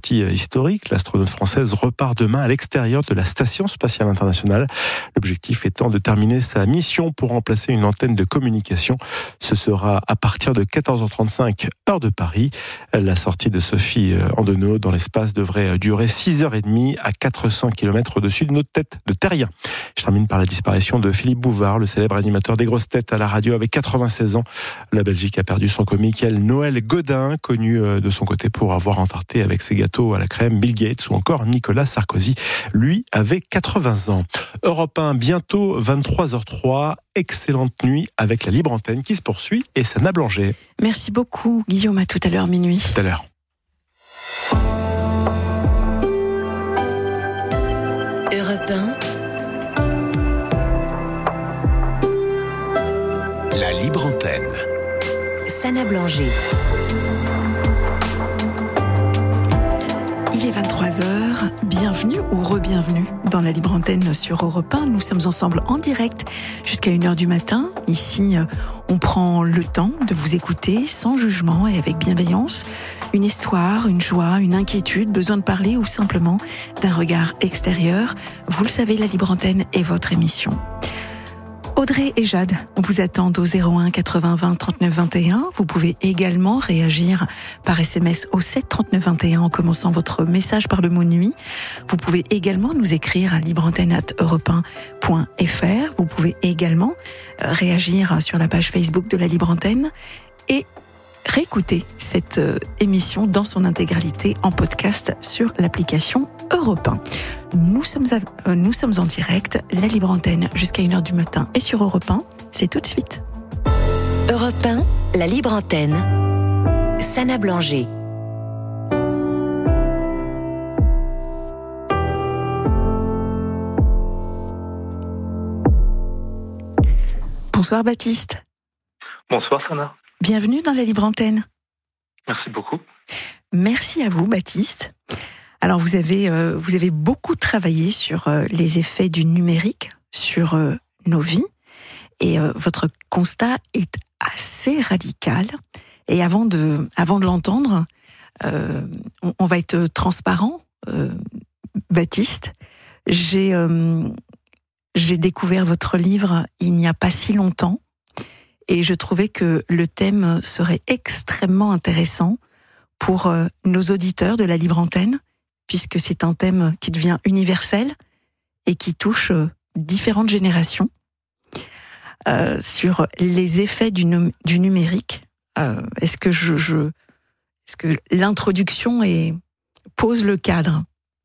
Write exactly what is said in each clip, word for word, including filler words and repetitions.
sortie historique. L'astronaute française repart demain à l'extérieur de la Station spatiale internationale. L'objectif étant de terminer sa mission pour remplacer une antenne de communication. Ce sera à partir de quatorze heures trente-cinq, heure de Paris. La sortie de Sophie Andenau dans l'espace devrait durer six heures trente à quatre cents kilomètres au-dessus de notre tête de terrien. Je termine par la disparition de Philippe Bouvard, le célèbre animateur des grosses têtes à la radio avec quatre-vingt-seize ans. La Belgique a perdu son comique Noël Godin, connu de son côté pour avoir entarté avec ses gâteaux à la crème Bill Gates ou encore Nicolas Sarkozy. Lui avait quatre-vingts ans. Europe un, bientôt vingt-trois heures trois. Excellente nuit avec la libre antenne qui se poursuit et Sana Blanger. Merci beaucoup Guillaume, à tout à l'heure minuit. Tout à l'heure. Europe un. La libre antenne. Sana Blanger. Il est vingt-trois heures, bienvenue ou re-bienvenue dans la libre antenne sur Europe un. Nous sommes ensemble en direct jusqu'à une heure du matin. Ici, on prend le temps de vous écouter sans jugement et avec bienveillance. Une histoire, une joie, une inquiétude, besoin de parler ou simplement d'un regard extérieur. Vous le savez, la libre antenne est votre émission. Audrey et Jade vous attendent au zéro un quatre-vingts vingt trente-neuf vingt et un. Vous pouvez également réagir par S M S au sept trente-neuf vingt et un en commençant votre message par le mot nuit. Vous pouvez également nous écrire à libreantenne arobase europe un point f r. Vous pouvez également réagir sur la page Facebook de la Libre Antenne et réécouter cette euh, émission dans son intégralité en podcast sur l'application Europe un. Nous sommes, à, euh, nous sommes en direct, la Libre Antenne jusqu'à une heure du matin et sur Europe un, c'est tout de suite. Europe un, la Libre Antenne. Sana Blanger. Bonsoir Baptiste. Bonsoir Sana. Bienvenue dans la Libre Antenne. Merci beaucoup. Merci à vous Baptiste. Alors vous avez, euh, vous avez beaucoup travaillé sur euh, les effets du numérique sur euh, nos vies et euh, votre constat est assez radical. Et avant de, avant de l'entendre, euh, on, on va être transparent. Euh, Baptiste, j'ai, euh, j'ai découvert votre livre il n'y a pas si longtemps. Et je trouvais que le thème serait extrêmement intéressant pour nos auditeurs de la Libre Antenne, puisque c'est un thème qui devient universel et qui touche différentes générations euh, sur les effets du, num- du numérique. Euh, est-ce que je, je, est-ce que l'introduction est, pose le cadre ?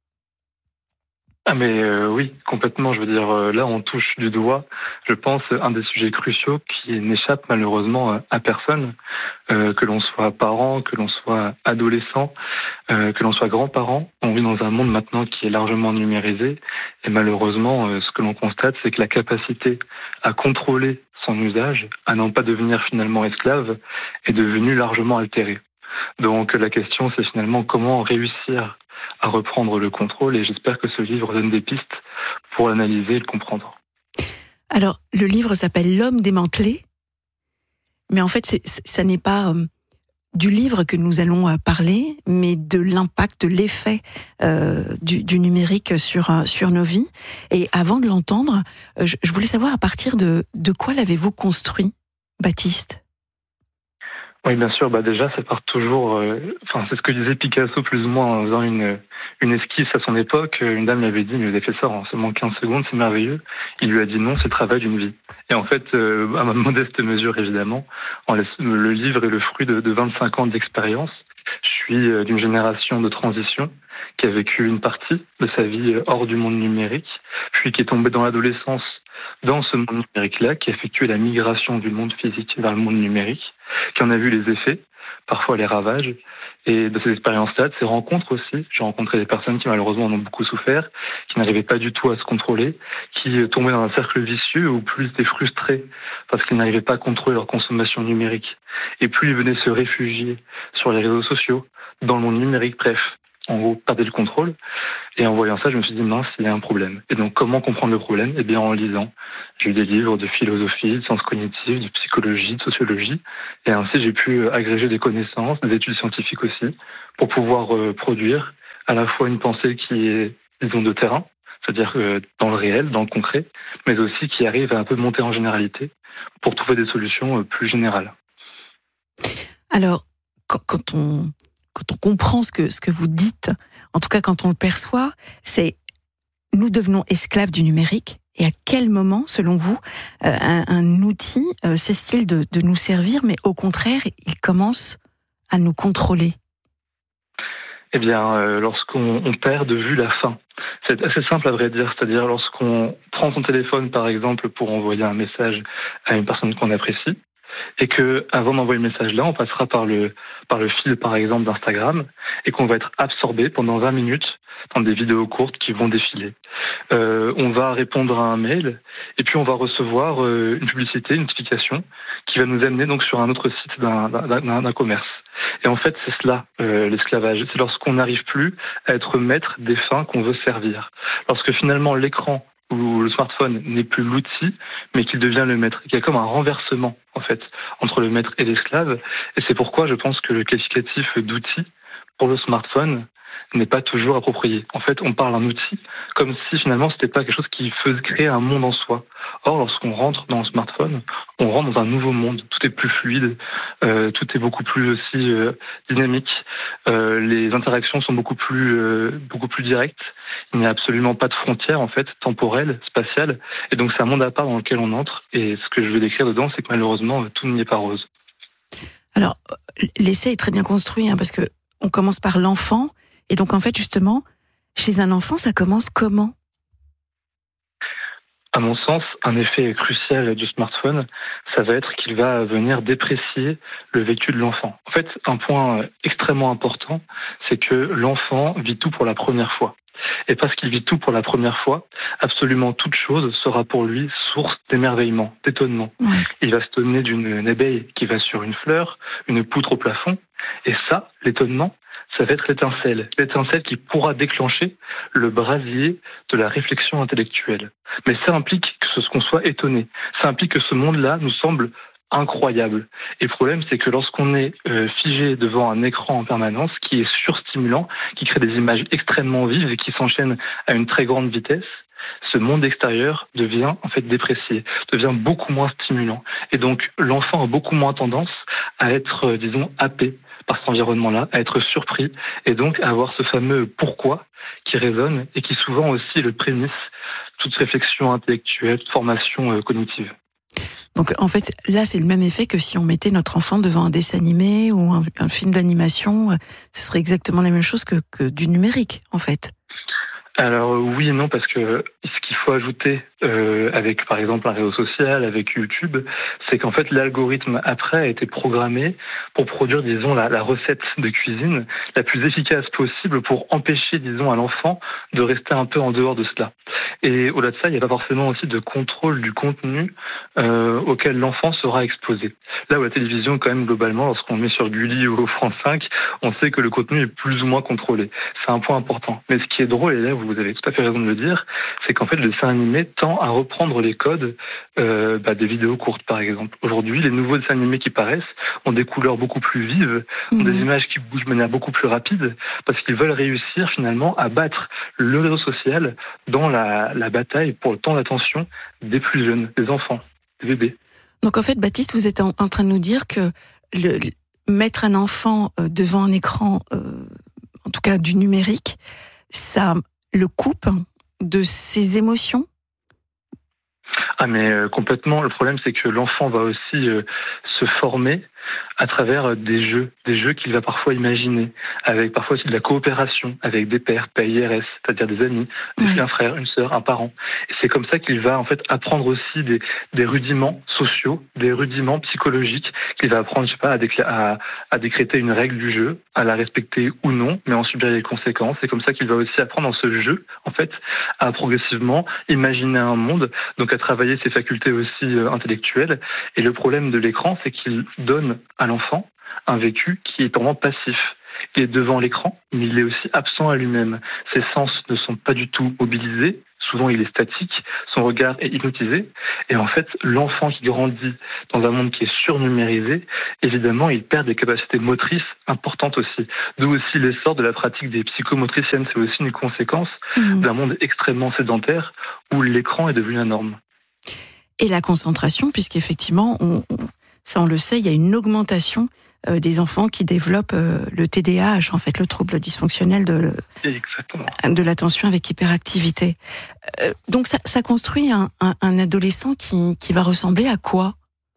Ah mais euh, oui, complètement. Je veux dire, euh, là on touche du doigt, je pense, un des sujets cruciaux qui n'échappe malheureusement à personne, euh, que l'on soit parent, que l'on soit adolescent, euh, que l'on soit grand-parent. On vit dans un monde maintenant qui est largement numérisé et malheureusement, euh, ce que l'on constate, c'est que la capacité à contrôler son usage, à n'en pas devenir finalement esclave, est devenue largement altérée. Donc la question, c'est finalement comment réussir à reprendre le contrôle et j'espère que ce livre donne des pistes pour l'analyser et le comprendre. Alors, le livre s'appelle « L'homme démantelé », mais en fait, c'est, ça n'est pas euh, du livre que nous allons euh, parler, mais de l'impact, de l'effet euh, du, du numérique sur, euh, sur nos vies. Et avant de l'entendre, euh, je, je voulais savoir à partir de, de quoi l'avez-vous construit, Baptiste ? Oui, bien sûr. Bah déjà, ça part toujours. Euh, enfin, c'est ce que disait Picasso plus ou moins en faisant une une esquisse à son époque. Une dame lui avait dit, mais vous avez fait ça en seulement quinze secondes, c'est merveilleux. Il lui a dit non, c'est le travail d'une vie. Et en fait, euh, à ma modeste mesure, évidemment, en laisse, le livre est le fruit de, de vingt-cinq ans d'expérience. Je suis euh, d'une génération de transition qui a vécu une partie de sa vie hors du monde numérique, puis qui est tombée dans l'adolescence dans ce monde numérique-là, qui a effectué la migration du monde physique vers le monde numérique, qui en a vu les effets, parfois les ravages, et de ces expériences-là, de ces rencontres aussi. J'ai rencontré des personnes qui malheureusement en ont beaucoup souffert, qui n'arrivaient pas du tout à se contrôler, qui tombaient dans un cercle vicieux où plus ils étaient frustrés parce qu'ils n'arrivaient pas à contrôler leur consommation numérique. Et plus ils venaient se réfugier sur les réseaux sociaux, dans le monde numérique, bref. En gros, perdaient le contrôle. Et en voyant ça, je me suis dit, mince, il y a un problème. Et donc, comment comprendre le problème ? Eh bien, en lisant. J'ai eu des livres de philosophie, de sciences cognitives, de psychologie, de sociologie. Et ainsi, j'ai pu agréger des connaissances, des études scientifiques aussi, pour pouvoir euh, produire à la fois une pensée qui est, disons, de terrain, c'est-à-dire euh, dans le réel, dans le concret, mais aussi qui arrive à un peu monter en généralité pour trouver des solutions euh, plus générales. Alors, quand, quand, on, quand on comprend ce que, ce que vous dites, en tout cas quand on le perçoit, c'est nous devenons esclaves du numérique. Et à quel moment, selon vous, euh, un, un outil euh, cesse-t-il de, de nous servir, mais au contraire, il commence à nous contrôler? Eh bien, euh, lorsqu'on on perd de vue la fin. C'est assez simple à vrai dire, c'est-à-dire lorsqu'on prend son téléphone, par exemple, pour envoyer un message à une personne qu'on apprécie, et que avant d'envoyer le message là, on passera par le par le fil par exemple d'Instagram et qu'on va être absorbé pendant vingt minutes dans des vidéos courtes qui vont défiler. Euh, on va répondre à un mail et puis on va recevoir euh, une publicité, une notification qui va nous amener donc sur un autre site d'un, d'un, d'un commerce. Et en fait, c'est cela euh, l'esclavage. C'est lorsqu'on n'arrive plus à être maître des fins qu'on veut servir. Lorsque finalement l'écran où le smartphone n'est plus l'outil, mais qu'il devient le maître. Il y a comme un renversement, en fait, entre le maître et l'esclave. Et c'est pourquoi je pense que le qualificatif d'outil pour le smartphone n'est pas toujours approprié. En fait, on parle d'un outil comme si finalement c'était pas quelque chose qui faisait créer un monde en soi. Or, lorsqu'on rentre dans le smartphone, on rentre dans un nouveau monde. Tout est plus fluide, euh, tout est beaucoup plus aussi euh, dynamique. Euh, les interactions sont beaucoup plus euh, beaucoup plus directes. Il n'y a absolument pas de frontières en fait temporelles, spatiales. Et donc c'est un monde à part dans lequel on entre. Et ce que je veux décrire dedans, c'est que malheureusement tout n'y est pas rose. Alors l'essai est très bien construit hein, parce que on commence par l'enfant. Et donc, en fait, justement, chez un enfant, ça commence comment ? À mon sens, un effet crucial du smartphone, ça va être qu'il va venir déprécier le vécu de l'enfant. En fait, un point extrêmement important, c'est que l'enfant vit tout pour la première fois. Et parce qu'il vit tout pour la première fois, absolument toute chose sera pour lui source d'émerveillement, d'étonnement. Ouais. Il va se donner d'une abeille qui va sur une fleur, une poutre au plafond, et ça, l'étonnement, ça va être l'étincelle, l'étincelle qui pourra déclencher le brasier de la réflexion intellectuelle. Mais ça implique que ce qu'on soit étonné, ça implique que ce monde-là nous semble incroyable. Et le problème, c'est que lorsqu'on est euh, figé devant un écran en permanence, qui est surstimulant, qui crée des images extrêmement vives et qui s'enchaînent à une très grande vitesse, ce monde extérieur devient en fait déprécié, devient beaucoup moins stimulant. Et donc, l'enfant a beaucoup moins tendance à être, euh, disons, happé par cet environnement-là, à être surpris, et donc à avoir ce fameux pourquoi qui résonne et qui souvent aussi est le prémisse de toute réflexion intellectuelle, toute formation euh, cognitive. Donc en fait, là c'est le même effet que si on mettait notre enfant devant un dessin animé ou un, un film d'animation, ce serait exactement la même chose que, que du numérique en fait. Alors oui et non, parce que ce qu'il faut ajouter euh, avec par exemple un réseau social, avec YouTube, c'est qu'en fait l'algorithme après a été programmé pour produire, disons, la, la recette de cuisine la plus efficace possible pour empêcher, disons, à l'enfant de rester un peu en dehors de cela. Et au-delà de ça, il n'y a pas forcément aussi de contrôle du contenu euh, auquel l'enfant sera exposé. Là où la télévision, quand même, globalement, lorsqu'on met sur Gulli ou France cinq, on sait que le contenu est plus ou moins contrôlé. C'est un point important. Mais ce qui est drôle, et là vous avez tout à fait raison de le dire, c'est qu'en fait le dessin animé tend à reprendre les codes euh, bah, des vidéos courtes, par exemple. Aujourd'hui, les nouveaux dessins animés qui paraissent ont des couleurs beaucoup plus vives, ont mmh. des images qui bougent de manière beaucoup plus rapide, parce qu'ils veulent réussir finalement à battre le réseau social dans la, la bataille pour le temps d'attention des plus jeunes, des enfants, des bébés. Donc en fait, Baptiste, vous êtes en, en train de nous dire que le, le, mettre un enfant euh, devant un écran, euh, en tout cas du numérique, ça le coupe de ses émotions ? Ah mais euh, complètement. Le problème, c'est que l'enfant va aussi euh, se former à travers des jeux, des jeux qu'il va parfois imaginer, avec parfois aussi de la coopération avec des pairs, P I R S, c'est-à-dire des amis, oui. un frère, une sœur, un parent. Et c'est comme ça qu'il va en fait apprendre aussi des, des rudiments sociaux, des rudiments psychologiques, qu'il va apprendre, je sais pas, à, décla- à, à décréter une règle du jeu, à la respecter ou non, mais en subir les conséquences. C'est comme ça qu'il va aussi apprendre dans ce jeu, en fait, à progressivement imaginer un monde, donc à travailler ses facultés aussi euh, intellectuelles. Et le problème de l'écran, c'est qu'il donne à l'enfant un vécu qui est vraiment passif. Il est devant l'écran, mais il est aussi absent à lui-même. Ses sens ne sont pas du tout mobilisés souvent il est statique, son regard est hypnotisé, et en fait, l'enfant qui grandit dans un monde qui est surnumérisé, évidemment, il perd des capacités motrices importantes aussi. D'où aussi l'essor de la pratique des psychomotriciennes. C'est aussi une conséquence mmh. d'un monde extrêmement sédentaire où l'écran est devenu la norme. Et la concentration, puisqu'effectivement, on, on, ça on le sait, il y a une augmentation euh, des enfants qui développent euh, le T D A H, en fait, le trouble dysfonctionnel de, de l'attention avec hyperactivité. Euh, donc ça, ça construit un, un, un adolescent qui, qui va ressembler à quoi ?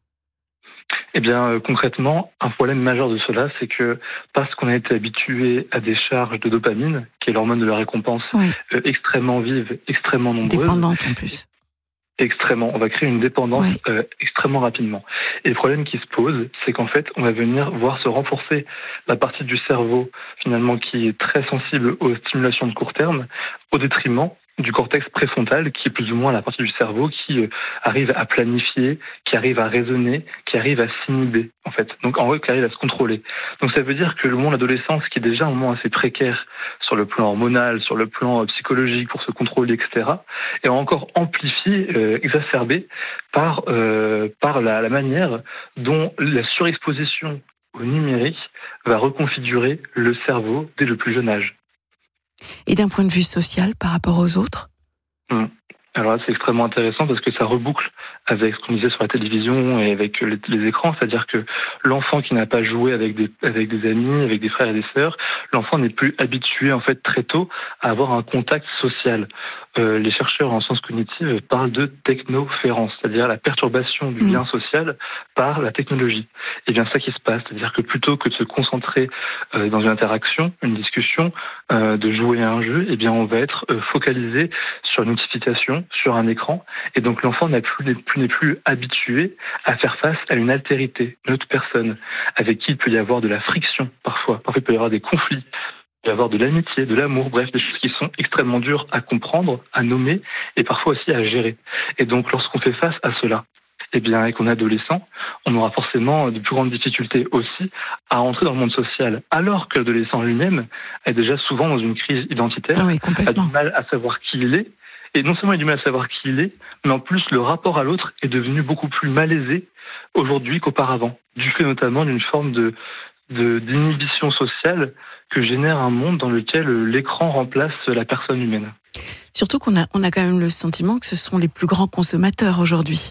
Eh bien, euh, concrètement, un problème majeur de cela, c'est que parce qu'on a été habitué à des charges de dopamine, qui est l'hormone de la récompense, oui. euh, extrêmement vive, extrêmement nombreuse. Dépendante en plus. Extrêmement. On va créer une dépendance oui. euh, extrêmement rapidement. Et le problème qui se pose, c'est qu'en fait, on va venir voir se renforcer la partie du cerveau, finalement, qui est très sensible aux stimulations de court terme, au détriment du cortex préfrontal, qui est plus ou moins la partie du cerveau qui euh, arrive à planifier, qui arrive à raisonner, qui arrive à s'inhiber, en fait. Donc, en gros, qui arrive à se contrôler. Donc, ça veut dire que le moment de l'adolescence, qui est déjà un moment assez précaire sur le plan hormonal, sur le plan psychologique, pour se contrôler, et cetera, est encore amplifié, euh, exacerbé par, euh, par la, la manière dont la surexposition au numérique va reconfigurer le cerveau dès le plus jeune âge. Et d'un point de vue social, par rapport aux autres ? mmh. Alors là, c'est extrêmement intéressant parce que ça reboucle avec ce qu'on disait sur la télévision et avec les, les écrans, c'est-à-dire que l'enfant qui n'a pas joué avec des, avec des amis, avec des frères et des sœurs, l'enfant n'est plus habitué en fait très tôt à avoir un contact social. Euh, les chercheurs en sciences cognitives parlent de technoférence, c'est-à-dire la perturbation du lien social par la technologie. Et bien ça qui se passe, c'est-à-dire que plutôt que de se concentrer euh, dans une interaction, une discussion, euh, de jouer à un jeu, eh bien on va être euh, focalisé sur une notification, sur un écran, et donc l'enfant n'est plus, n'est plus, n'est plus habitué à faire face à une altérité, une autre personne, avec qui il peut y avoir de la friction parfois, parfois il peut y avoir des conflits, il peut y avoir de l'amitié, de l'amour, bref, des choses qui sont extrêmement dures à comprendre, à nommer, et parfois aussi à gérer. Et donc lorsqu'on fait face à cela, eh bien, et qu'on est adolescent, on aura forcément de plus grandes difficultés aussi à entrer dans le monde social, alors que l'adolescent lui-même est déjà souvent dans une crise identitaire, ah oui, a du mal à savoir qui il est, et non seulement il a du mal à savoir qui il est, mais en plus le rapport à l'autre est devenu beaucoup plus malaisé aujourd'hui qu'auparavant, du fait notamment d'une forme de, de, d'inhibition sociale que génère un monde dans lequel l'écran remplace la personne humaine. Surtout qu'on a, on a quand même le sentiment que ce sont les plus grands consommateurs aujourd'hui.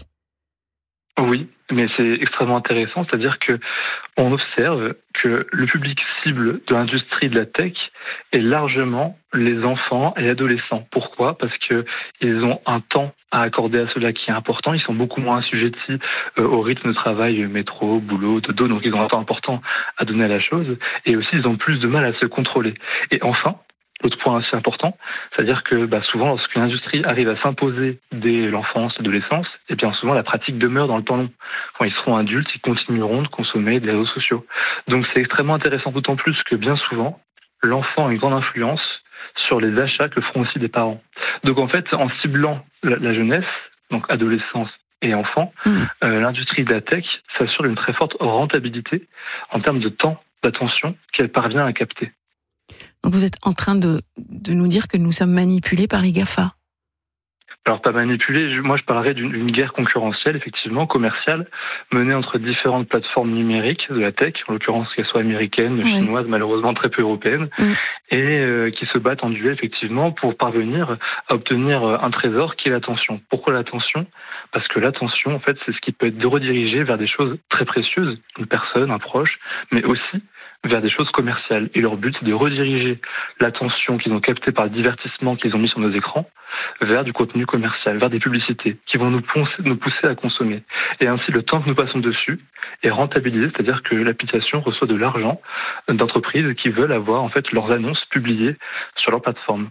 Oui, mais c'est extrêmement intéressant, c'est-à-dire que on observe que le public cible de l'industrie de la tech est largement les enfants et adolescents. Pourquoi ? Parce que ils ont un temps à accorder à cela qui est important, ils sont beaucoup moins assujettis euh, au rythme de travail, métro, boulot, dodo, donc ils ont un temps important à donner à la chose, et aussi ils ont plus de mal à se contrôler. Et enfin, l'autre point assez important, c'est-à-dire que bah, souvent, lorsqu'une industrie arrive à s'imposer dès l'enfance, l'adolescence, et bien souvent la pratique demeure dans le temps long. Quand ils seront adultes, ils continueront de consommer des réseaux sociaux. Donc c'est extrêmement intéressant, d'autant plus que bien souvent, l'enfant a une grande influence sur les achats que feront aussi des parents. Donc en fait, en ciblant la, la jeunesse, donc adolescence et enfants, mmh. euh, l'industrie de la tech s'assure une très forte rentabilité en termes de temps d'attention qu'elle parvient à capter. Donc vous êtes en train de, de nous dire que nous sommes manipulés par les GAFA ? Alors pas manipulés, moi je parlerais d'une, d'une guerre concurrentielle, effectivement, commerciale, menée entre différentes plateformes numériques de la tech, en l'occurrence qu'elles soient américaines, oui. chinoises, malheureusement très peu européennes, oui. et euh, qui se battent en duel, effectivement, pour parvenir à obtenir un trésor qui est l'attention. Pourquoi l'attention ? Parce que l'attention, en fait, c'est ce qui peut être redirigé vers des choses très précieuses, une personne, un proche, mais aussi vers des choses commerciales. Et leur but, c'est de rediriger l'attention qu'ils ont captée par le divertissement qu'ils ont mis sur nos écrans vers du contenu commercial, vers des publicités qui vont nous pousser, nous pousser à consommer. Et ainsi, le temps que nous passons dessus est rentabilisé, c'est-à-dire que l'application reçoit de l'argent d'entreprises qui veulent avoir en fait leurs annonces publiées sur leur plateforme.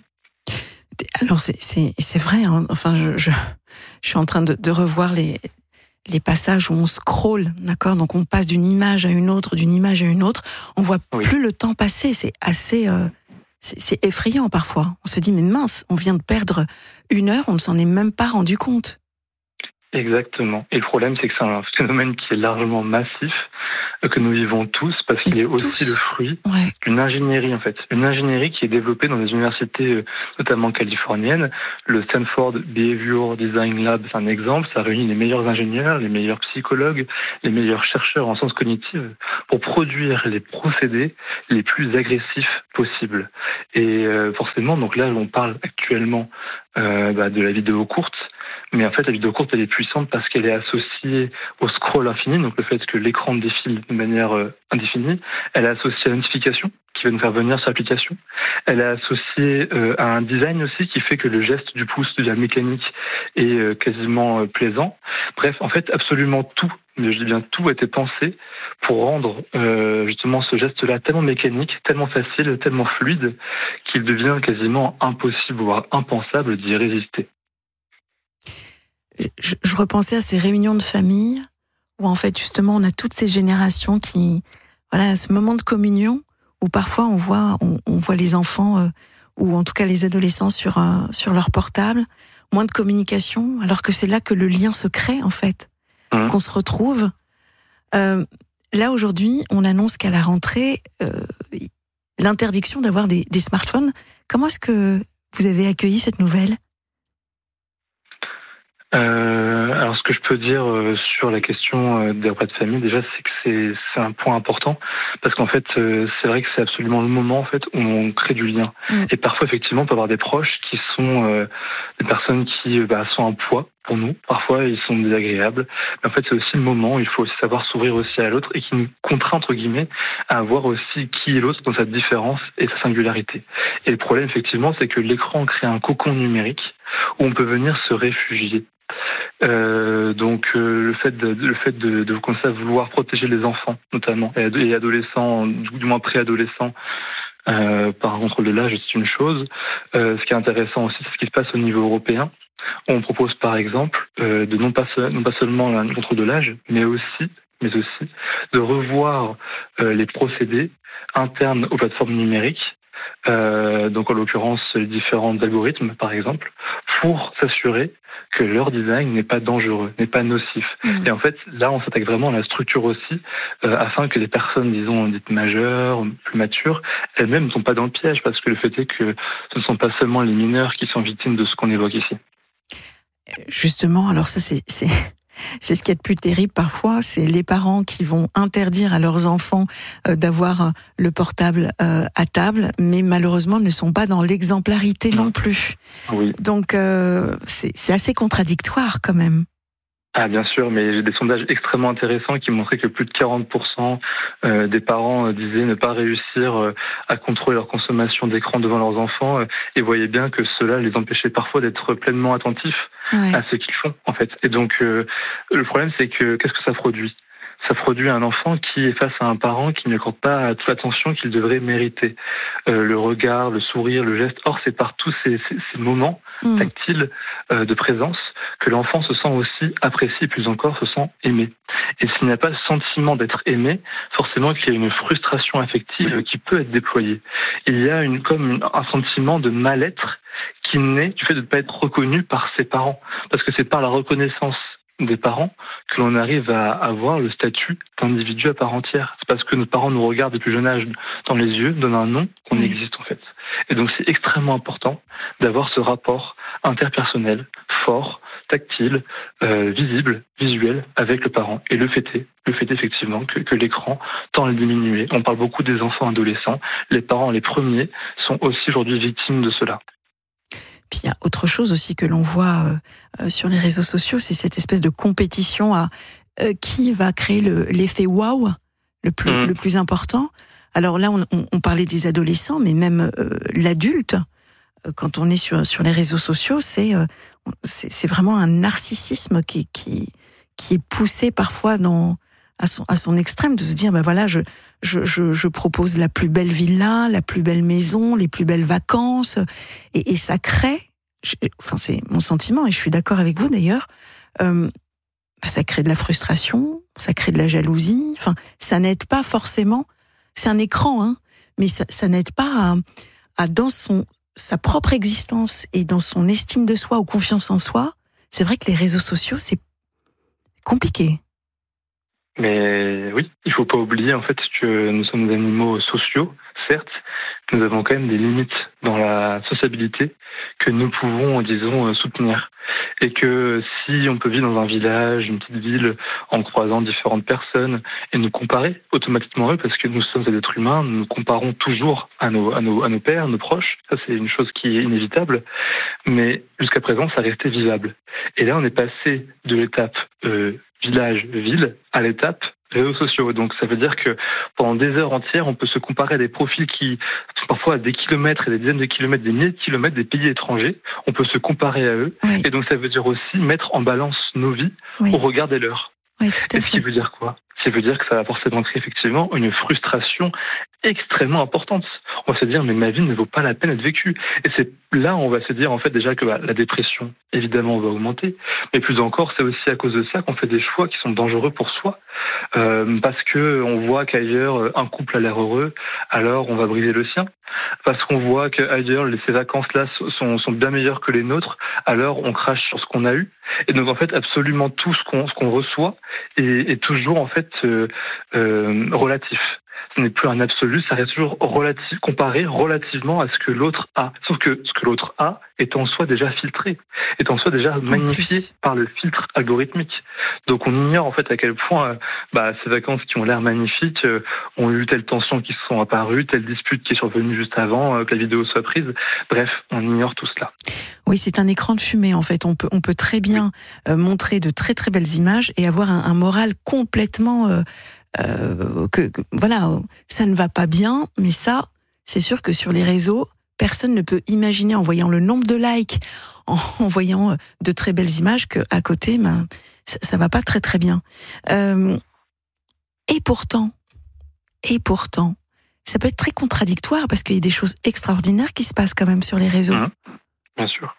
Alors c'est, c'est, c'est vrai, hein. Enfin je, je, je suis en train de, de revoir les... les passages où on scrolle, d'accord ? Donc on passe d'une image à une autre, d'une image à une autre. On voit oui. plus le temps passer. C'est assez, euh, c'est, c'est effrayant parfois. On se dit mais mince, on vient de perdre une heure, on ne s'en est même pas rendu compte. Exactement. Et le problème, c'est que c'est un phénomène qui est largement massif, que nous vivons tous, parce qu'il Et est tous. aussi le fruit Ouais. d'une ingénierie, en fait. Une ingénierie qui est développée dans des universités, notamment californiennes. Le Stanford Behavior Design Lab, c'est un exemple. Ça réunit les meilleurs ingénieurs, les meilleurs psychologues, les meilleurs chercheurs en sciences cognitives pour produire les procédés les plus agressifs possibles. Et euh, forcément, donc là, on parle actuellement euh, bah, de la vidéo courte. Mais en fait, la vidéo courte, elle est puissante parce qu'elle est associée au scroll infini, donc le fait que l'écran défile de manière euh, indéfinie. Elle est associée à la notification qui va nous faire venir sur l'application. Elle est associée euh, à un design aussi qui fait que le geste du pouce de la mécanique est euh, quasiment euh, plaisant. Bref, en fait, absolument tout, mais je dis bien tout, a été pensé pour rendre euh, justement ce geste-là tellement mécanique, tellement facile, tellement fluide, qu'il devient quasiment impossible, voire impensable d'y résister. Je, je repensais à ces réunions de famille où en fait justement on a toutes ces générations qui, voilà, à ce moment de communion où parfois on voit, on, on voit les enfants euh, ou en tout cas les adolescents sur euh, sur leur portable, moins de communication, alors que c'est là que le lien se crée en fait, mmh. qu'on se retrouve. Euh, là aujourd'hui, on annonce qu'à la rentrée, euh, l'interdiction d'avoir des, des smartphones. Comment est-ce que vous avez accueilli cette nouvelle ? Euh, alors, ce que je peux dire euh, sur la question euh, des repas de famille, déjà, c'est que c'est, c'est un point important parce qu'en fait, euh, c'est vrai que c'est absolument le moment en fait où on crée du lien. Mmh. Et parfois, effectivement, on peut avoir des proches qui sont euh, des personnes qui bah, sont un poids pour nous. Parfois, ils sont désagréables. Mais en fait, c'est aussi le moment où il faut aussi savoir s'ouvrir aussi à l'autre et qui nous contraint entre guillemets à voir aussi qui est l'autre dans sa différence et sa singularité. Et le problème, effectivement, c'est que l'écran crée un cocon numérique où on peut venir se réfugier. Euh, donc euh, le fait de le fait de, de comme ça vouloir protéger les enfants notamment et, et adolescents, du, du moins préadolescents euh, par un contrôle de l'âge, c'est une chose. Euh, ce qui est intéressant aussi, c'est ce qui se passe au niveau européen. On propose par exemple euh, de non pas non pas seulement un contrôle de l'âge, mais aussi mais aussi de revoir euh, les procédés internes aux plateformes numériques. Euh, donc en l'occurrence les différents algorithmes par exemple, pour s'assurer que leur design n'est pas dangereux, n'est pas nocif. Mmh. Et en fait, là, on s'attaque vraiment à la structure aussi, euh, afin que les personnes, disons, dites majeures, plus matures, elles-mêmes ne sont pas dans le piège, parce que le fait est que ce ne sont pas seulement les mineurs qui sont victimes de ce qu'on évoque ici. Justement, alors ça, c'est... c'est... C'est ce qu'il y a de plus terrible parfois, c'est les parents qui vont interdire à leurs enfants euh, d'avoir le portable euh, à table, mais malheureusement ne sont pas dans l'exemplarité non, non plus. Oui. Donc euh, c'est, c'est assez contradictoire quand même. Ah bien sûr, mais j'ai des sondages extrêmement intéressants qui montraient que plus de quarante pour cent des parents disaient ne pas réussir à contrôler leur consommation d'écran devant leurs enfants et voyaient bien que cela les empêchait parfois d'être pleinement attentifs ouais. à ce qu'ils font en fait. Et donc euh, le problème c'est que qu'est-ce que ça produit ? Ça produit un enfant qui est face à un parent qui ne accorde pas toute l'attention qu'il devrait mériter. Euh, le regard, le sourire, le geste. Or, c'est par tous ces, ces, ces moments mmh. tactiles euh, de présence que l'enfant se sent aussi apprécié et plus encore se sent aimé. Et s'il n'y a pas le sentiment d'être aimé, forcément qu'il y a une frustration affective qui peut être déployée. Il y a une, comme une, un sentiment de mal-être qui naît du fait de ne pas être reconnu par ses parents. Parce que c'est par la reconnaissance des parents que l'on arrive à avoir le statut d'individu à part entière. C'est parce que nos parents nous regardent depuis jeune âge dans les yeux, donnent un nom, qu'on mmh. existe en fait. Et donc c'est extrêmement important d'avoir ce rapport interpersonnel, fort, tactile, euh, visible, visuel avec le parent. Et le fait est, le fait est effectivement que, que l'écran tend à le diminuer. On parle beaucoup des enfants adolescents. Les parents, les premiers, sont aussi aujourd'hui victimes de cela. Puis il y a autre chose aussi que l'on voit euh, sur les réseaux sociaux, c'est cette espèce de compétition à euh, qui va créer le, l'effet waouh le plus, mmh. le plus important. Alors là, on, on, on parlait des adolescents, mais même euh, l'adulte, euh, quand on est sur, sur les réseaux sociaux, c'est, euh, c'est, c'est vraiment un narcissisme qui, qui, qui est poussé parfois dans, à, son, à son extrême, de se dire, ben voilà, je, je, je, je propose la plus belle villa, la plus belle maison, les plus belles vacances, et, et ça crée, je, enfin c'est mon sentiment, et je suis d'accord avec vous d'ailleurs, euh, bah ça crée de la frustration, ça crée de la jalousie, enfin ça n'aide pas forcément, c'est un écran, hein, mais ça, ça n'aide pas à, à dans son sa propre existence et dans son estime de soi ou confiance en soi. C'est vrai que les réseaux sociaux, c'est compliqué. Mais oui, il faut pas oublier en fait que nous sommes des animaux sociaux, certes, nous avons quand même des limites dans la sociabilité que nous pouvons, disons, soutenir. Et que si on peut vivre dans un village, une petite ville, en croisant différentes personnes et nous comparer automatiquement à eux, parce que nous sommes des êtres humains, nous nous comparons toujours à nos, à nos, à nos pères, nos proches. Ça, c'est une chose qui est inévitable. Mais jusqu'à présent, ça restait vivable. Et là, on est passé de l'étape euh, village-ville à l'étape réseaux sociaux. Donc ça veut dire que pendant des heures entières, on peut se comparer à des profils qui sont parfois à des kilomètres et des dizaines de kilomètres, des milliers de kilomètres des pays étrangers. On peut se comparer à eux. Oui. Et donc ça veut dire aussi mettre en balance nos vies Oui. au regard des leurs. Oui, tout à Et ce qui fait. veut dire quoi ? Ça veut dire que ça va forcément créer effectivement une frustration extrêmement importante. On va se dire, mais ma vie ne vaut pas la peine d'être vécue. Et c'est là on va se dire en fait déjà que bah, la dépression, évidemment, va augmenter. Mais plus encore, c'est aussi à cause de ça qu'on fait des choix qui sont dangereux pour soi. Euh, parce que on voit qu'ailleurs, un couple a l'air heureux, alors on va briser le sien. Parce qu'on voit qu'ailleurs, ces vacances-là sont, sont bien meilleures que les nôtres, alors on crache sur ce qu'on a eu. Et donc en fait, absolument tout ce qu'on, ce qu'on reçoit est, est toujours en fait euh, euh, relatif. Ce n'est plus un absolu, ça reste toujours relatif, comparé relativement à ce que l'autre a. Sauf que ce que l'autre a est en soi déjà filtré, est en soi déjà magnifié par le filtre algorithmique. Donc on ignore en fait à quel point euh, bah, ces vacances qui ont l'air magnifiques euh, ont eu telle tension qui se sont apparues, telle dispute qui est survenue juste avant euh, que la vidéo soit prise. Bref, on ignore tout cela. Oui, c'est un écran de fumée en fait. On peut, on peut très bien euh, montrer de très très belles images et avoir un, un moral complètement... Euh, euh, que, que voilà, ça ne va pas bien, mais ça, c'est sûr que sur les réseaux, personne ne peut imaginer en voyant le nombre de likes, en, en voyant de très belles images, qu'à côté, ben, ça, ça va pas très très bien. Euh, et pourtant, et pourtant, ça peut être très contradictoire parce qu'il y a des choses extraordinaires qui se passent quand même sur les réseaux. Mmh, bien sûr.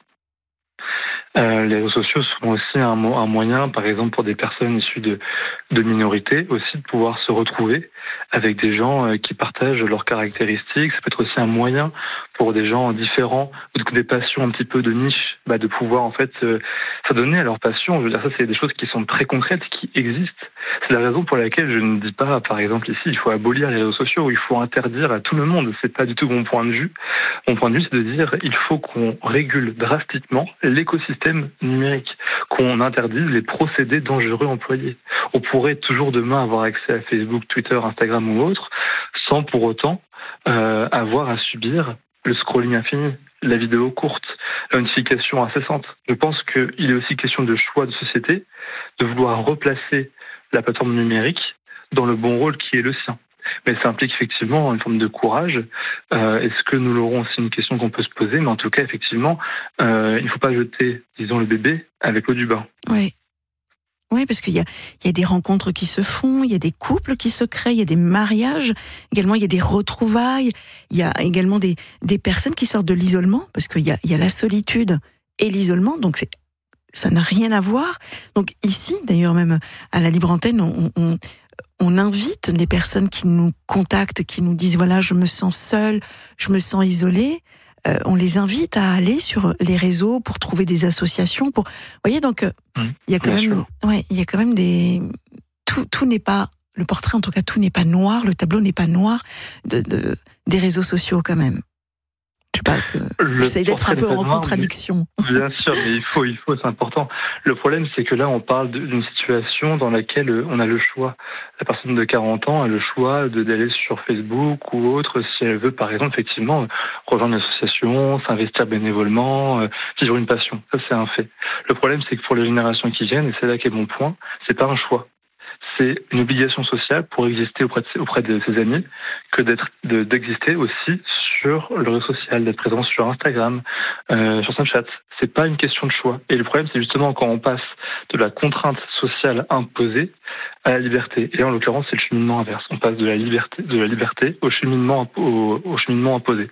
Euh, les réseaux sociaux sont aussi un, un moyen, par exemple, pour des personnes issues de, de minorités, aussi de pouvoir se retrouver avec des gens euh, qui partagent leurs caractéristiques. Ça peut être aussi un moyen pour des gens différents, ou des passions un petit peu de niche, bah, de pouvoir en fait euh, s'adonner à leurs passions. Je veux dire, ça, c'est des choses qui sont très concrètes, qui existent. C'est la raison pour laquelle je ne dis pas, par exemple, ici, il faut abolir les réseaux sociaux, il faut interdire à tout le monde. C'est pas du tout mon point de vue. Mon point de vue, c'est de dire, il faut qu'on régule drastiquement l'écosystème numérique, qu'on interdise les procédés dangereux employés. On pourrait toujours demain avoir accès à Facebook, Twitter, Instagram ou autre, sans pour autant euh, avoir à subir le scrolling infini, la vidéo courte, la notification incessante. Je pense qu'il est aussi question de choix de société, de vouloir replacer la plateforme numérique dans le bon rôle qui est le sien. Mais ça implique effectivement une forme de courage. Euh, est-ce que nous l'aurons ? C'est une question qu'on peut se poser, mais en tout cas, effectivement, euh, il ne faut pas jeter, disons, le bébé avec l'eau du bain. Oui. Oui, parce qu'il y a, il y a des rencontres qui se font, il y a des couples qui se créent, il y a des mariages, également il y a des retrouvailles, il y a également des, des personnes qui sortent de l'isolement, parce qu'il y a, il y a la solitude et l'isolement, donc c'est, ça n'a rien à voir. Donc ici, d'ailleurs même à la Libre Antenne, on, on, on invite les personnes qui nous contactent, qui nous disent voilà, je me sens seule, je me sens isolée. Euh, on les invite à aller sur les réseaux pour trouver des associations. Pour, vous voyez, donc il mmh, y a quand même, ouais, il y a quand même des, tout, tout n'est pas le portrait, en tout cas, tout n'est pas noir, le tableau n'est pas noir de, de des réseaux sociaux quand même. Je sais pas, ce... j'essaie d'être un peu en contradiction. Mais, bien sûr, mais il faut, il faut, c'est important. Le problème, c'est que là, on parle d'une situation dans laquelle on a le choix. La personne de quarante ans a le choix de, d'aller sur Facebook ou autre, si elle veut, par exemple, effectivement, rejoindre une association, s'investir bénévolement, euh, vivre une passion. Ça, c'est un fait. Le problème, c'est que pour les générations qui viennent, et c'est là qu'est mon point, c'est pas un choix. C'est une obligation sociale pour exister auprès de ses, auprès de ses amis que d'être, de, d'exister aussi sur le réseau social, d'être présent sur Instagram, euh, sur Snapchat. C'est pas une question de choix. Et le problème, c'est justement quand on passe de la contrainte sociale imposée à la liberté. Et là, en l'occurrence, c'est le cheminement inverse. On passe de la liberté, de la liberté au cheminement, au, au cheminement imposé.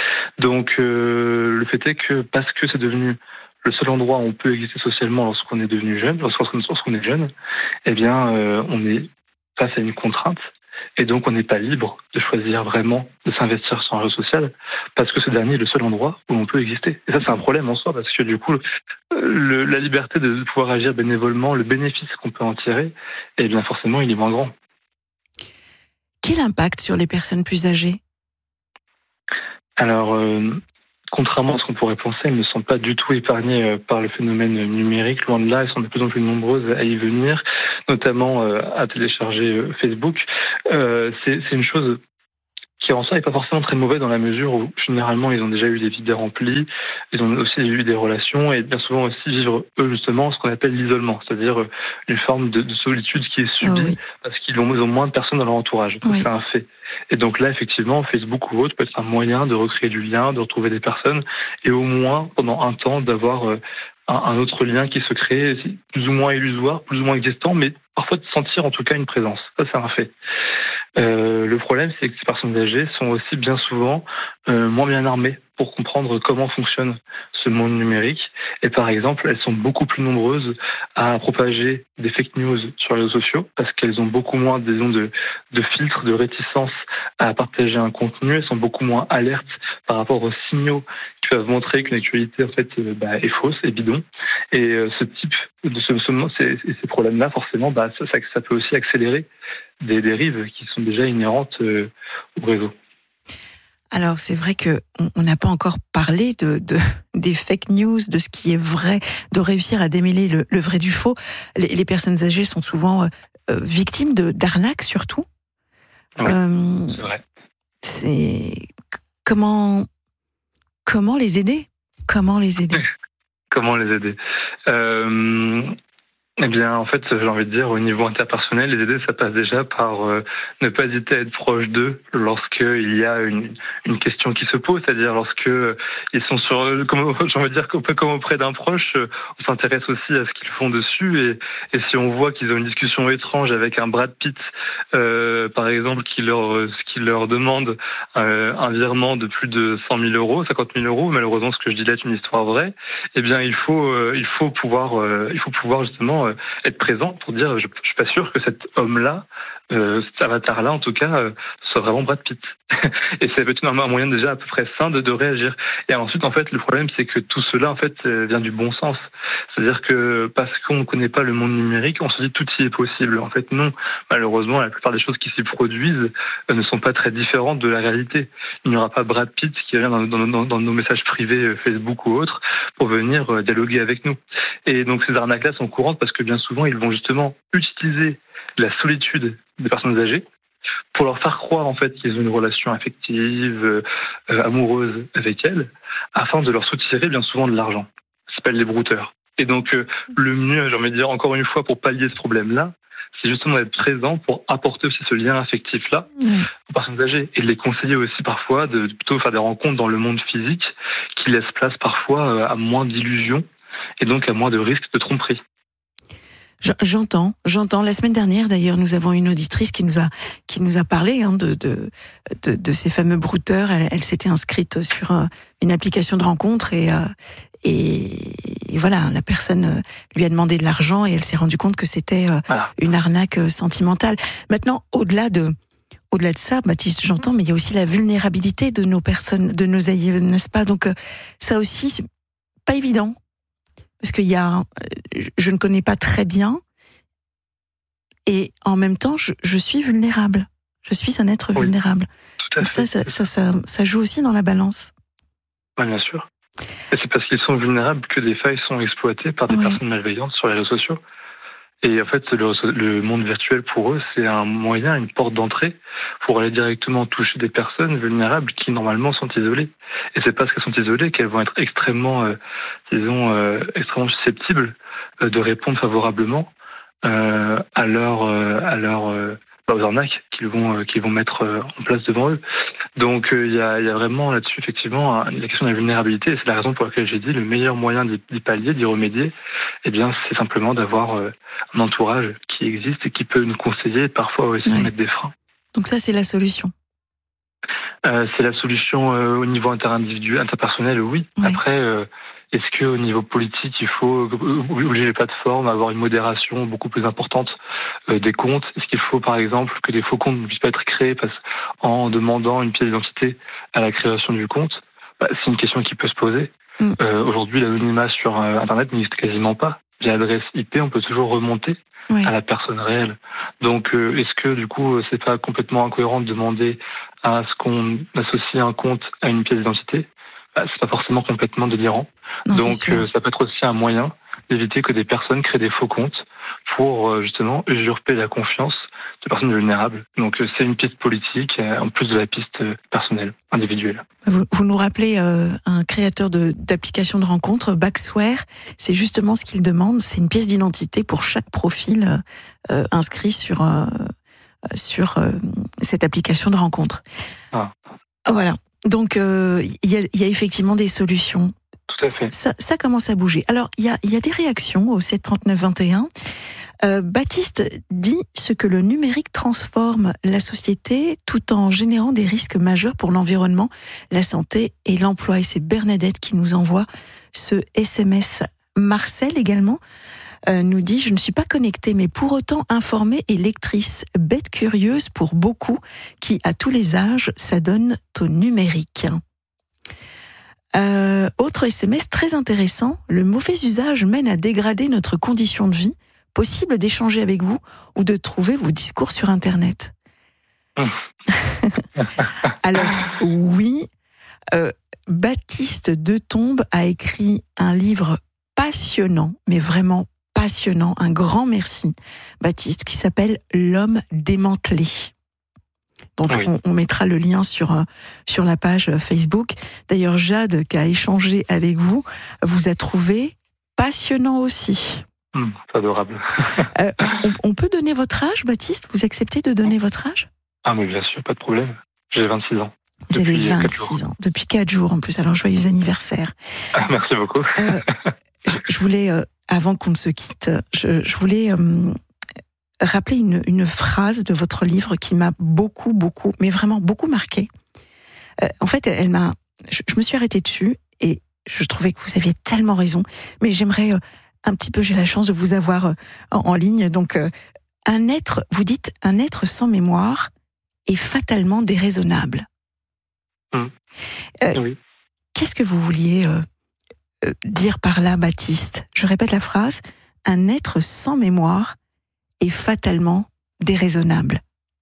Donc, euh, le fait est que parce que c'est devenu le seul endroit où on peut exister socialement lorsqu'on est devenu jeune, lorsqu'on, lorsqu'on est jeune, eh bien, euh, on est face à une contrainte Et donc, on n'est pas libre de choisir vraiment de s'investir sur un réseau social parce que ce dernier est le seul endroit où on peut exister. Et ça, c'est un problème en soi parce que du coup, le, la liberté de pouvoir agir bénévolement, le bénéfice qu'on peut en tirer, eh bien, forcément, il est moins grand. Quel impact sur les personnes plus âgées ? Alors, euh, contrairement à ce qu'on pourrait penser, elles ne sont pas du tout épargnées euh, par le phénomène numérique. Loin de là, elles sont de plus en plus nombreuses à y venir, notamment euh, à télécharger euh, Facebook. Euh, c'est, c'est une chose qui en soi n'est pas forcément très mauvaise dans la mesure où généralement ils ont déjà eu des vies remplies, ils ont aussi eu des relations et bien souvent aussi vivre eux justement ce qu'on appelle l'isolement, c'est-à-dire une forme de, de solitude qui est subie oh oui. parce qu'ils ont, ils ont moins de personnes dans leur entourage. Donc oui. C'est un fait. Et donc là effectivement Facebook ou autre peut être un moyen de recréer du lien, de retrouver des personnes et au moins pendant un temps d'avoir euh, un, un autre lien qui se crée, plus ou moins illusoire, plus ou moins existant, mais parfois de sentir en tout cas une présence. Ça c'est un fait. Euh, le problème, c'est que ces personnes âgées sont aussi bien souvent euh, moins bien armées pour comprendre comment fonctionne ce monde numérique. Et par exemple, elles sont beaucoup plus nombreuses à propager des fake news sur les réseaux sociaux parce qu'elles ont beaucoup moins, disons, de, de filtres, de réticence à partager un contenu. Elles sont beaucoup moins alertes par rapport aux signaux qui peuvent montrer qu'une actualité en fait euh, bah, est fausse, est bidon. Et euh, ce type de ce, ce ces, ces problèmes-là, forcément, bah, ça, ça, ça peut aussi accélérer des dérives qui sont déjà inhérentes euh, au réseau. Alors c'est vrai que on n'a pas encore parlé de, de des fake news, de ce qui est vrai, de réussir à démêler le, le vrai du faux. Les, les personnes âgées sont souvent euh, victimes de d'arnaques surtout. Oui, euh, c'est vrai. C'est comment comment les aider ? Comment les aider ? Comment les aider ? euh... Eh bien, en fait, j'ai envie de dire, au niveau interpersonnel, les aider, ça passe déjà par euh, ne pas hésiter à être proche d'eux lorsqu'il y a une, une question qui se pose, c'est-à-dire lorsque euh, ils sont sur, comme, j'ai envie de dire, un peu comme auprès d'un proche, euh, on s'intéresse aussi à ce qu'ils font dessus, et, et si on voit qu'ils ont une discussion étrange avec un Brad Pitt, euh, par exemple, qui leur, qui leur demande euh, un virement de plus de cent mille euros, cinquante mille euros, malheureusement, ce que je dis là est une histoire vraie, eh bien, il faut, euh, il faut pouvoir, euh, il faut pouvoir justement euh, être présent pour dire je, je suis pas sûr que cet homme-là, euh, cet avatar-là en tout cas, euh, soit vraiment Brad Pitt. Et ça peut être un moyen déjà à peu près sain de, de réagir. Et ensuite en fait le problème c'est que tout cela en fait vient du bon sens. C'est-à-dire que parce qu'on ne connaît pas le monde numérique, on se dit tout y est possible. En fait non, malheureusement la plupart des choses qui s'y produisent euh, ne sont pas très différentes de la réalité. Il n'y aura pas Brad Pitt qui vient dans, dans, dans, dans nos messages privés Facebook ou autres pour venir euh, dialoguer avec nous. Et donc ces arnaques-là sont courantes parce que bien souvent ils vont justement utiliser la solitude des personnes âgées pour leur faire croire en fait qu'ils ont une relation affective, euh, amoureuse avec elles, afin de leur soutirer bien souvent de l'argent. Ça s'appelle les brouteurs. Et donc euh, le mieux, j'ai envie de dire encore une fois, pour pallier ce problème-là, c'est justement d'être présent pour apporter aussi ce lien affectif-là mmh. aux personnes âgées et de les conseiller aussi parfois de, de plutôt faire des rencontres dans le monde physique qui laissent place parfois à moins d'illusions et donc à moins de risques de tromperie. J'entends, j'entends. La semaine dernière, d'ailleurs, nous avons une auditrice qui nous a qui nous a parlé hein, de, de de de ces fameux brouteurs. Elle, elle s'était inscrite sur une application de rencontre et euh, et, et voilà, la personne lui a demandé de l'argent et elle s'est rendue compte que c'était euh, voilà. une arnaque sentimentale. Maintenant, au-delà de au-delà de ça, Baptiste, j'entends, mais il y a aussi la vulnérabilité de nos personnes, de nos aïeux, n'est-ce pas ? Donc euh, ça aussi, c'est pas évident. Parce qu'il y a, je ne connais pas très bien, et en même temps, je, je suis vulnérable. Je suis un être oui, vulnérable. Donc ça ça, ça, ça, ça joue aussi dans la balance. Oui, bien sûr. Et c'est parce qu'ils sont vulnérables que des failles sont exploitées par des oui. personnes malveillantes sur les réseaux sociaux. Et en fait, le, le monde virtuel pour eux, c'est un moyen, une porte d'entrée pour aller directement toucher des personnes vulnérables qui normalement sont isolées. Et c'est parce qu'elles sont isolées qu'elles vont être extrêmement, euh, disons, euh, extrêmement susceptibles euh, de répondre favorablement euh, à leur, euh, à leur, euh, aux arnaques qu'ils vont, euh, qu'ils vont mettre euh, en place devant eux. Donc il euh, y, a, y a vraiment là-dessus effectivement la question de la vulnérabilité. Et c'est la raison pour laquelle j'ai dit le meilleur moyen d'y, d'y pallier, d'y remédier, eh bien c'est simplement d'avoir euh, un entourage qui existe et qui peut nous conseiller et parfois aussi ouais. mettre des freins. Donc ça c'est la solution. Euh, c'est la solution euh, au niveau interindividuel, interpersonnel, oui. Ouais. Après, euh, Est-ce qu'au niveau politique, il faut obliger les plateformes à avoir une modération beaucoup plus importante euh, des comptes? Est-ce qu'il faut, par exemple, que des faux comptes ne puissent pas être créés parce, en demandant une pièce d'identité à la création du compte? Bah, c'est une question qui peut se poser. Mm. Euh, aujourd'hui, l'anonymat sur euh, Internet n'existe quasiment pas. Via l'adresse I P, on peut toujours remonter oui. à la personne réelle. Donc, euh, est-ce que, du coup, c'est pas complètement incohérent de demander à ce qu'on associe un compte à une pièce d'identité? Bah, c'est pas forcément complètement délirant. Non, donc, euh, ça peut être aussi un moyen d'éviter que des personnes créent des faux comptes pour, euh, justement, usurper la confiance de personnes vulnérables. Donc, euh, c'est une piste politique, euh, en plus de la piste euh, personnelle, individuelle. Vous, vous nous rappelez euh, un créateur de, d'applications de rencontres, Baxware. C'est justement ce qu'il demande, c'est une pièce d'identité pour chaque profil euh, inscrit sur, euh, sur euh, cette application de rencontre. Ah. Voilà. Donc, il euh, y, a, y a effectivement des solutions. Tout à fait. Ça, ça commence à bouger. Alors, il y a, y a des réactions au sept trente-neuf vingt et un. Euh, Baptiste dit ce que le numérique transforme la société tout en générant des risques majeurs pour l'environnement, la santé et l'emploi. Et c'est Bernadette qui nous envoie ce S M S. Marcel également euh, nous dit « Je ne suis pas connectée, mais pour autant informée et lectrice, bête curieuse pour beaucoup qui, à tous les âges, s'adonnent au numérique. » Euh, autre S M S très intéressant, le mauvais usage mène à dégrader notre condition de vie. Possible d'échanger avec vous ou de trouver vos discours sur Internet. Alors oui, euh, Baptiste Detombe a écrit un livre passionnant, mais vraiment passionnant. Un grand merci, Baptiste, qui s'appelle L'homme démantelé. Donc oui. on, on mettra le lien sur euh, sur la page Facebook. D'ailleurs, Jade, qui a échangé avec vous, vous a trouvé passionnant aussi. Mmh, c'est adorable. euh, on, on peut donner votre âge, Baptiste? Vous acceptez de donner votre âge? Ah mais bien sûr, pas de problème. J'ai vingt-six ans. Vous avez vingt-six ans, depuis quatre jours en plus, alors joyeux anniversaire. Ah, merci beaucoup. euh, je, je voulais, euh, avant qu'on ne se quitte, je, je voulais euh, rappeler une, une phrase de votre livre qui m'a beaucoup, beaucoup, mais vraiment beaucoup marqué. Euh, en fait, elle m'a, je, je me suis arrêtée dessus et je trouvais que vous aviez tellement raison, mais j'aimerais... Euh, un petit peu, j'ai la chance de vous avoir en, en ligne. Donc, euh, un être, vous dites, un être sans mémoire est fatalement déraisonnable. Mmh. Euh, oui. Qu'est-ce que vous vouliez euh, euh, dire par là, Baptiste? Je répète la phrase. Un être sans mémoire est fatalement déraisonnable.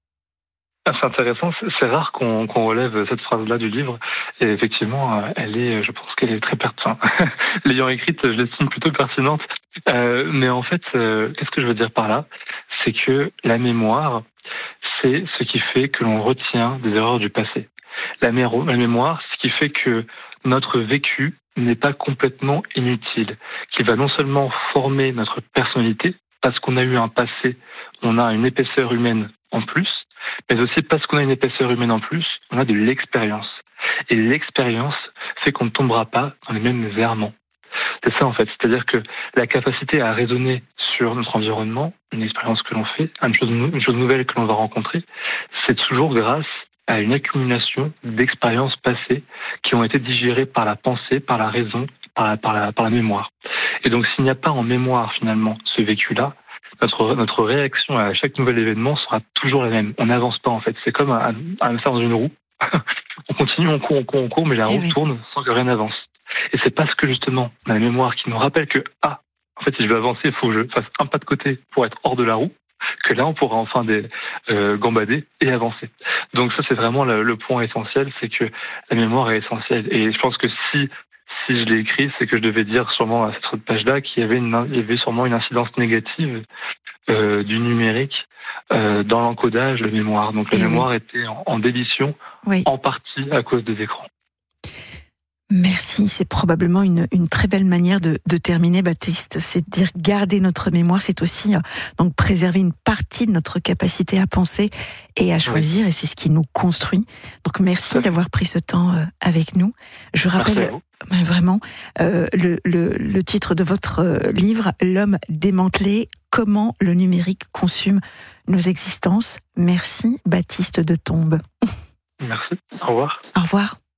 C'est intéressant, c'est rare qu'on, qu'on relève cette phrase-là du livre, et effectivement, elle est, je pense qu'elle est très pertinente. L'ayant écrite, je l'estime plutôt pertinente, euh, mais en fait, euh, qu'est-ce que je veux dire par là? C'est que la mémoire, c'est ce qui fait que l'on retient des erreurs du passé. La, mé- la mémoire, c'est ce qui fait que notre vécu n'est pas complètement inutile, qui va non seulement former notre personnalité, parce qu'on a eu un passé, on a une épaisseur humaine en plus, mais aussi parce qu'on a une épaisseur humaine en plus, on a de l'expérience. Et l'expérience fait qu'on ne tombera pas dans les mêmes errements. C'est ça en fait, c'est-à-dire que la capacité à raisonner sur notre environnement, une expérience que l'on fait, une chose, une chose nouvelle que l'on va rencontrer, c'est toujours grâce à une accumulation d'expériences passées qui ont été digérées par la pensée, par la raison, par la, par la, par la mémoire. Et donc s'il n'y a pas en mémoire finalement ce vécu-là, Notre, notre réaction à chaque nouvel événement sera toujours la même. On n'avance pas en fait. C'est comme un, un hamster dans une roue. On continue, on court, on court, on court, mais la roue oui. tourne sans que rien n'avance. Et c'est parce que justement, on a la mémoire qui nous rappelle que, ah, en fait, si je veux avancer, il faut que je fasse un pas de côté pour être hors de la roue, que là, on pourra enfin des, euh, gambader et avancer. Donc ça, c'est vraiment le, le point essentiel, c'est que la mémoire est essentielle. Et je pense que si Si je l'ai écrit, c'est que je devais dire sûrement à cette page-là qu'il y avait, une, il y avait sûrement une incidence négative euh, du numérique euh, dans l'encodage de mémoire. Donc la oui, mémoire oui. était en, en délition, oui. en partie à cause des écrans. Merci, c'est probablement une, une très belle manière de, de terminer, Baptiste. C'est de dire garder notre mémoire, c'est aussi euh, donc préserver une partie de notre capacité à penser et à choisir, oui. et c'est ce qui nous construit. Donc merci oui. d'avoir pris ce temps euh, avec nous. Je rappelle euh, vraiment euh, le, le, le titre de votre euh, livre, L'homme démantelé, comment le numérique consume nos existences. Merci, Baptiste Detombe. Merci, au revoir. Au revoir.